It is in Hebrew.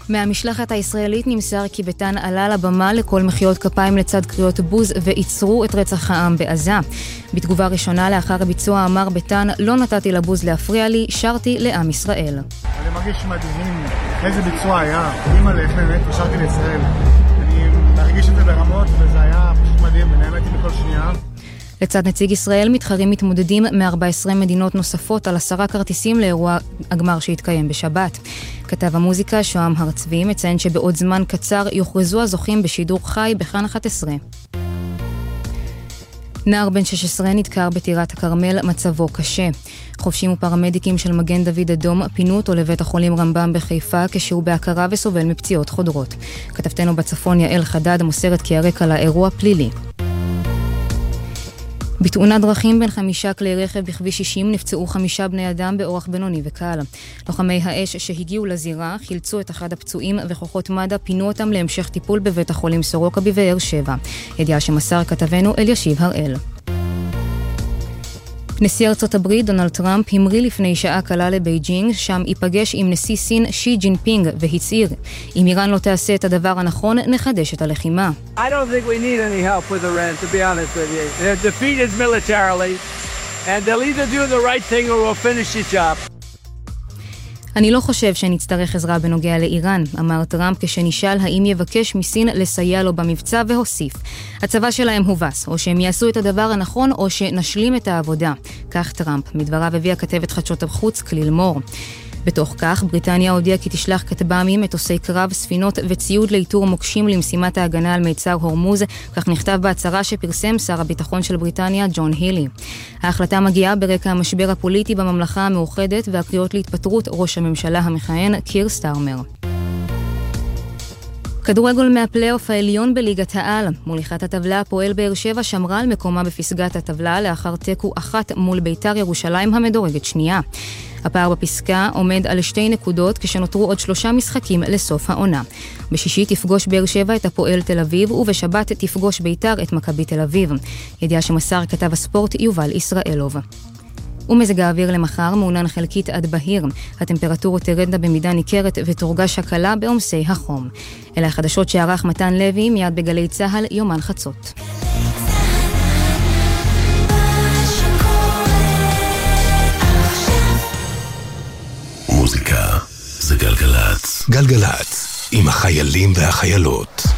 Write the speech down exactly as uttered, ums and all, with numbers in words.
מהמשלחת הישראלית נמסר כי ביתן עלה לבמה לכל מחיאות כפיים לצד קריאות בוז ועיצרו את רצח העם בעזה. בתגובה ראשונה לאחר הביצוע אמר ביתן, לא נתתי לבוז להפריע לי, שרתי לעם ישראל. אני מרגיש מדהים, איזה ביצוע היה, אימא לך באמת, שרתי לישראל. אני מרגיש את זה ברמות וזה היה פשוט מדהים, ונהניתי בכל שנייה. לצד נציג ישראל מתחרים מתמודדים מ-ארבע עשרה מדינות נוספות על עשרה כרטיסים לאירוע הגמר שהתקיים בשבת. כתב המוזיקה שוהם הר צבי מציין שבעוד זמן קצר יוכרזו הזוכים בשידור חי בכאן אחת עשרה. נער בן שש עשרה נדקר בטירת הכרמל, מצבו קשה. חובשים ופרמדיקים של מגן דוד אדום פינו אותו לבית החולים רמב"ם בחיפה כשהוא בהכרה וסובל מפציעות חודרות. כתבתנו בצפון יעל חדד מוסרת כי הרקע לאירוע פלילי. בתאונת דרכים בין חמישה כלי רכב בכביש שישים נפצעו חמישה בני אדם באורח בינוני וקל. לוחמי האש שהגיעו לזירה חילצו את אחד הפצועים וכוחות מד"א פינו אותם להמשך טיפול בבית החולים סורוקה בבאר שבע. ידיעה שמסר כתבנו אלישיב הראל. נשיא ארצות הברית דונלד טראמפ המריא לפני שעה קלה לבייג'ינג, שם ייפגש עם נשיא סין שי ג'ינפינג והצהיר, אם איראן לא תעשה את הדבר הנכון, נחדש את הלחימה. I don't think we need any help with Iran, to be honest with you. They're defeated militarily, and they'll either do the right thing or we'll finish the job. אני לא חושב שנצטרך עזרה בנוגע לאיראן, אמר טראמפ כשנשאל האם יבקש מסין לסייע לו במבצע והוסיף. הצבא שלהם הובס, או שהם יעשו את הדבר הנכון או שנשלים את העבודה. כך טראמפ, מדבריו הביאה כתבת חדשות החוץ כליל מור. בתוך כך, בריטניה הודיעה כי תשלח כטב"מים, מטוסי קרב, ספינות וציוד לאיתור מוקשים למשימת ההגנה על מיצר הורמוז, כך נכתב בהצהרה שפרסם שר הביטחון של בריטניה, ג'ון הילי. ההחלטה מגיעה ברקע המשבר הפוליטי בממלכה המאוחדת והקריאות להתפטרות ראש הממשלה המכהן, קיר סטארמר. כדורגל מהפלייאוף העליון בליגת העל. מוליכת הטבלה הפועל באר שבע שמרה על מקומה בפסגת הטבלה לאחר תיקו אחת מול ביתר ירושלים המדורגת שנייה. הפער בפסקה עומד על שתי נקודות כשנותרו עוד שלושה משחקים לסוף העונה. בשישי תפגוש באר שבע את הפועל תל אביב ובשבת תפגוש ביתר את מכבי תל אביב. ידיעה שמסר כתב הספורט יובל ישראלוב. ומזג האוויר למחר מעונן חלקית עד בהיר. הטמפרטורות תרדנה במידה ניכרת ותורגש הקלה בעומסי החום. אלה החדשות שערך מתן לוי מיד בגלי צהל יומן חצות. מוזיקה זה גלגלץ. גלגלץ עם החיילים והחיילות.